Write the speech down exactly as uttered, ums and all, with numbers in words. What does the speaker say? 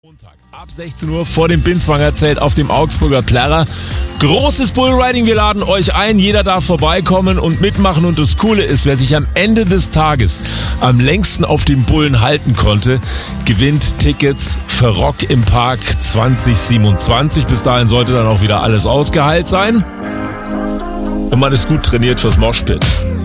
Montag ab sechzehn Uhr vor dem Binswanger Zelt auf dem Augsburger Plärrer. Großes Bullriding, wir laden euch ein, jeder darf vorbeikommen und mitmachen und das Coole ist, wer sich am Ende des Tages am längsten auf dem Bullen halten konnte, gewinnt Tickets für Rock im Park zwanzig siebenundzwanzig. Bis dahin sollte dann auch wieder alles ausgeheilt sein und man ist gut trainiert fürs Moshpit.